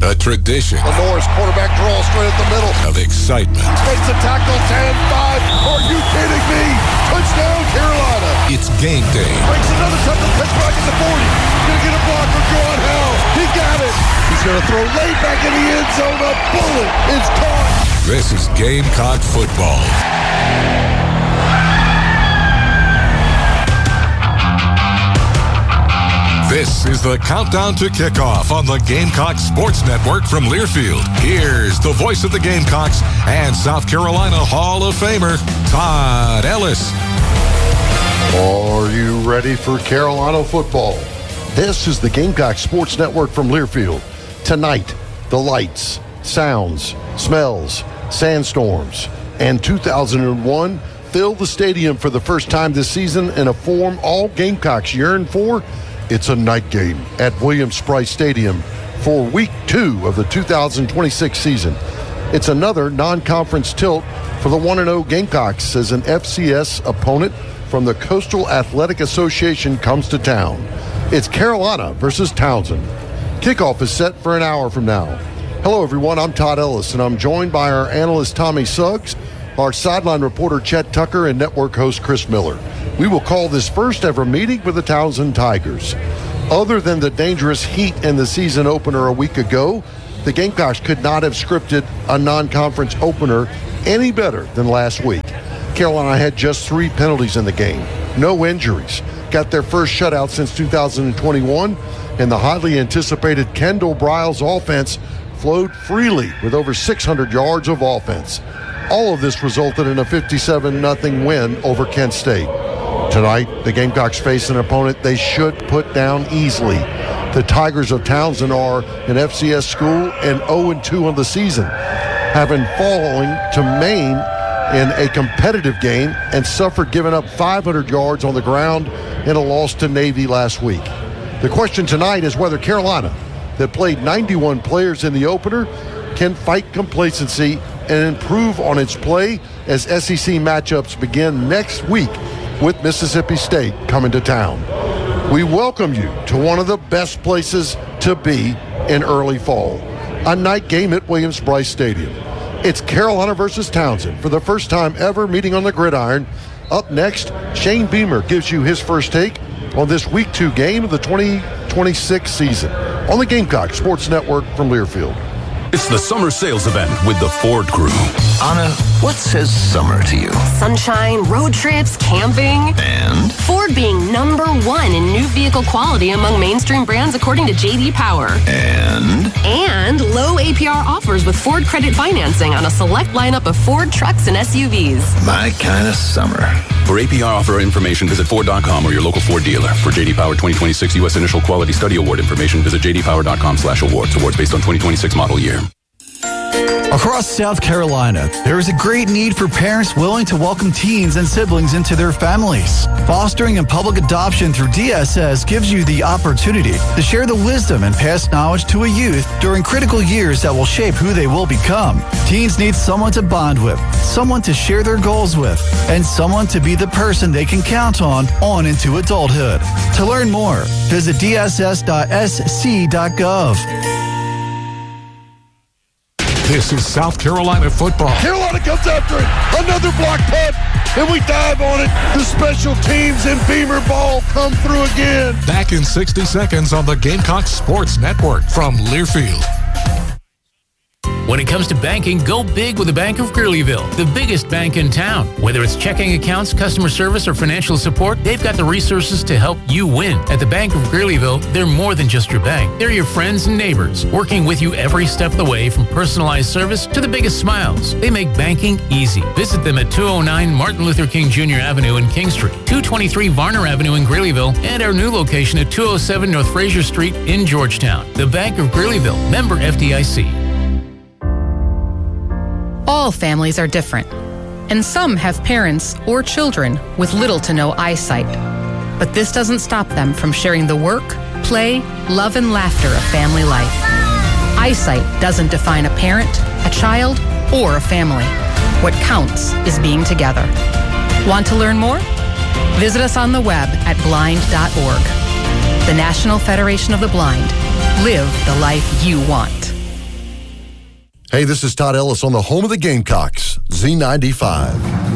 A tradition. The Norris quarterback draw straight at the middle. Of excitement. Takes a tackle, 10-5. Are you kidding me? Touchdown, Carolina. It's game day. Breaks another something, pitch back at the 40. Gonna get a block for Juwan Howell. He got it. He's gonna throw late back in the end zone. A bullet is caught. This is Gamecock football. This is the countdown to kickoff on the Gamecock Sports Network from Learfield. Here's the voice of the Gamecocks and South Carolina Hall of Famer, Todd Ellis. Are you ready for Carolina football? This is the Gamecock Sports Network from Learfield. Tonight, the lights, sounds, smells, sandstorms, and 2001 fill the stadium for the first time this season in a form all Gamecocks yearn for. It's a night game at Williams-Brice Stadium for Week 2 of the 2026 season. It's another non-conference tilt for the 1-0 Gamecocks as an FCS opponent from the Coastal Athletic Association comes to town. It's Carolina versus Townsend. Kickoff is set for an hour from now. Hello, everyone. I'm Todd Ellis, and I'm joined by our analyst Tommy Suggs, our sideline reporter Chet Tucker, and network host Chris Miller. We will call this first ever meeting with the Townsend Tigers. Other than the dangerous heat in the season opener a week ago, the Gamecocks could not have scripted a non-conference opener any better than last week. Carolina had just 3 penalties in the game, no injuries, got their first shutout since 2021, and the highly anticipated Kendall Briles offense flowed freely with over 600 yards of offense. All of this resulted in a 57-0 win over Kent State. Tonight, the Gamecocks face an opponent they should put down easily. The Tigers of Townsend are an FCS school and 0-2 on the season, having fallen to Maine in a competitive game and suffered giving up 500 yards on the ground in a loss to Navy last week. The question tonight is whether Carolina, that played 91 players in the opener, can fight complacency and improve on its play as SEC matchups begin next week with Mississippi State coming to town. We welcome you to one of the best places to be in early fall, a night game at Williams-Brice Stadium. It's Carolina versus Townsend for the first time ever meeting on the gridiron. Up next, Shane Beamer gives you his first take on this Week 2 game of the 2026 season on the Gamecock Sports Network from Learfield. It's the summer sales event with the Ford Crew. Anna, what says summer to you? Sunshine, road trips, camping. And? Ford being #1 in new vehicle quality among mainstream brands according to J.D. Power. And? And low APR offers with Ford credit financing on a select lineup of Ford trucks and SUVs. My kind of summer. For APR offer information, visit Ford.com or your local Ford dealer. For J.D. Power 2026 U.S. Initial Quality Study Award information, visit jdpower.com/awards. Awards based on 2026 model year. Across South Carolina, there is a great need for parents willing to welcome teens and siblings into their families. Fostering and public adoption through DSS gives you the opportunity to share the wisdom and pass knowledge to a youth during critical years that will shape who they will become. Teens need someone to bond with, someone to share their goals with, and someone to be the person they can count on into adulthood. To learn more, visit dss.sc.gov. This is South Carolina football. Carolina comes after it. Another block punt, and we dive on it. The special teams and Beamer ball come through again. Back in 60 seconds on the Gamecock Sports Network from Learfield. When it comes to banking, go big with the Bank of Greeleyville, the biggest bank in town. Whether it's checking accounts, customer service, or financial support, they've got the resources to help you win. At the Bank of Greeleyville, they're more than just your bank. They're your friends and neighbors, working with you every step of the way from personalized service to the biggest smiles. They make banking easy. Visit them at 209 Martin Luther King Jr. Avenue in King Street, 223 Varner Avenue in Greeleyville, and our new location at 207 North Fraser Street in Georgetown. The Bank of Greeleyville, member FDIC. All families are different, and some have parents or children with little to no eyesight. But this doesn't stop them from sharing the work, play, love, and laughter of family life. Eyesight doesn't define a parent, a child, or a family. What counts is being together. Want to learn more? Visit us on the web at blind.org. The National Federation of the Blind. Live the life you want. Hey, this is Todd Ellis on the home of the Gamecocks, Z95.